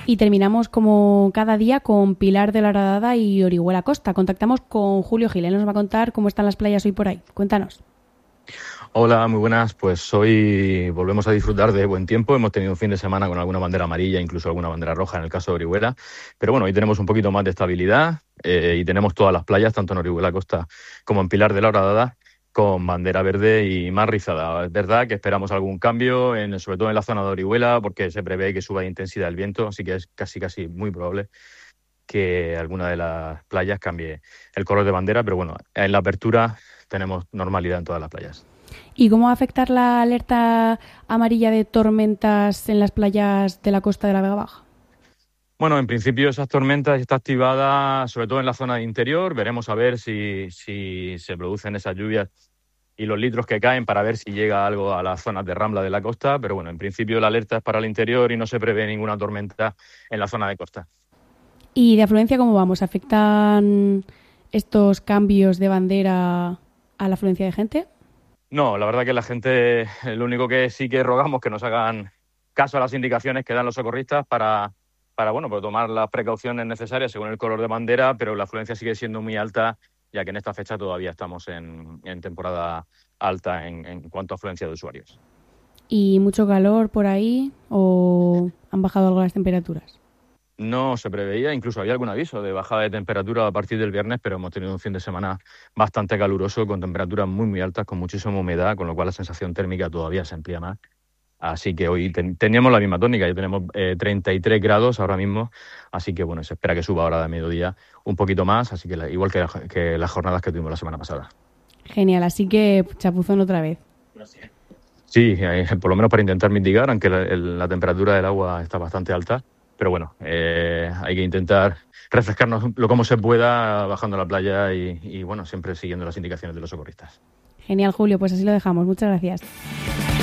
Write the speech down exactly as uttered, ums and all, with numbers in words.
Y terminamos como cada día con Pilar de la Horadada y Orihuela Costa. Contactamos con Julio Gil, él nos va a contar cómo están las playas hoy por ahí. Cuéntanos. Hola, muy buenas. Pues hoy volvemos a disfrutar de buen tiempo. Hemos tenido un fin de semana con alguna bandera amarilla, incluso alguna bandera roja en el caso de Orihuela. Pero bueno, hoy tenemos un poquito más de estabilidad eh, y tenemos todas las playas, tanto en Orihuela Costa como en Pilar de la Horadada, con bandera verde y más rizada. Es verdad que esperamos algún cambio, en, sobre todo en la zona de Orihuela, porque se prevé que suba de intensidad el viento, así que es casi casi muy probable que alguna de las playas cambie el color de bandera, pero bueno, en la apertura tenemos normalidad en todas las playas. ¿Y cómo va a afectar la alerta amarilla de tormentas en las playas de la costa de la Vega Baja? Bueno, en principio esas tormentas están activadas sobre todo en la zona de interior. Veremos a ver si, si se producen esas lluvias y los litros que caen para ver si llega algo a las zonas de rambla de la costa. Pero bueno, en principio la alerta es para el interior y no se prevé ninguna tormenta en la zona de costa. ¿Y de afluencia cómo vamos? ¿Afectan estos cambios de bandera a la afluencia de gente? No, la verdad que la gente, lo único que sí que rogamos que nos hagan caso a las indicaciones que dan los socorristas para, para bueno, pues tomar las precauciones necesarias según el color de bandera, pero la afluencia sigue siendo muy alta, ya que en esta fecha todavía estamos en, en temporada alta en, en cuanto a afluencia de usuarios. ¿Y mucho calor por ahí o han bajado algo las temperaturas? No se preveía, incluso había algún aviso de bajada de temperatura a partir del viernes, pero hemos tenido un fin de semana bastante caluroso, con temperaturas muy muy altas, con muchísima humedad, con lo cual la sensación térmica todavía se amplía más. Así que hoy ten- teníamos la misma tónica, ya tenemos eh, treinta y tres grados ahora mismo, así que bueno, se espera que suba ahora de mediodía un poquito más, así que la- igual que, la- que las jornadas que tuvimos la semana pasada. Genial, así que chapuzón otra vez. Sí, eh, por lo menos para intentar mitigar, aunque la, el- la temperatura del agua está bastante alta. Pero bueno, eh, hay que intentar refrescarnos lo como se pueda bajando a la playa y, y bueno, siempre siguiendo las indicaciones de los socorristas. Genial, Julio, pues así lo dejamos. Muchas gracias.